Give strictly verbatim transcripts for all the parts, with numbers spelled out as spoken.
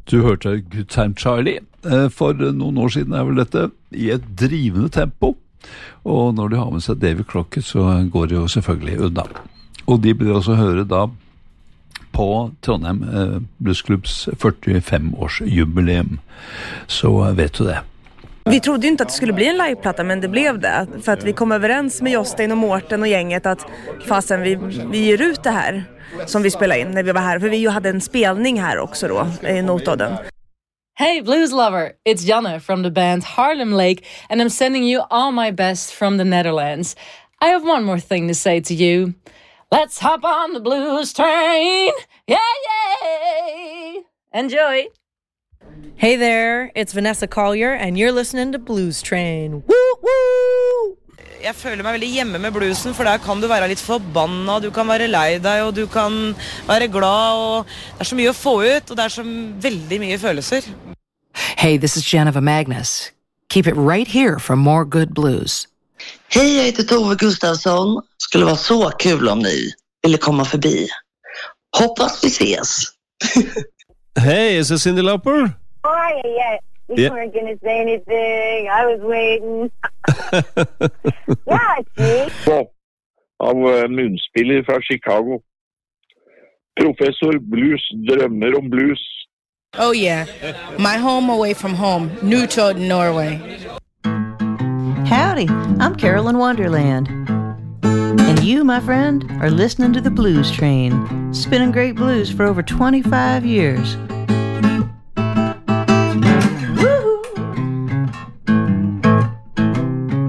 Du hørte Good Time Charlie. For noen år siden er vel dette i et drivende tempo. Og når de har med seg David Crockett, så går det jo selvfølgelig unna. Og de blir også høre da på Trondheim eh, Bluesklubbs førtifem-årsjubileum. Så vet du det. Vi trodde ju inte att det skulle bli en liveplatta, men det blev det. För att vi kom överens med Jostein och Mårten och gänget att fasen vi, vi ger ut det här som vi spelade in när vi var här. För vi ju hade en spelning här också då, i Notodden. Hey blues lover, it's Janne from the band Harlem Lake, and I'm sending you all my best from the Netherlands. I have one more thing to say to you. Let's hop on the blues train. Yeah, yeah. Enjoy. Hey there, it's Vanessa Collier, and you're listening to Blues Train. Woo, woo! Jeg føler meg veldig hjemme med bluesen, for der kan du være litt forbanna, du kan være lei deg, og du kan være glad, og det er så mye å få ut, og det er så veldig mye følelser. Hey, this is Jennifer Magnus. Keep it right here for more good blues. Hej, jag heter Tove Gustafsson. Skulle vara så kul om ni ville komma förbi. Hoppas vi ses. Hey, is this Cyndi Lauper? Oh, yeah, yeah. You Yeah. weren't going to say anything. I was waiting. Yeah, it's me. Av uh, munnspiller fra Chicago. Professor Blues drømmer om blues. Oh, yeah. My home away from home, Newtown, Norway. Howdy, I'm Carolyn Wonderland. And you, my friend, are listening to the Blues Train, spinning great blues for over twenty-five years.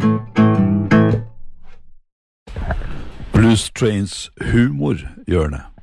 Blues Trains humorhjørne.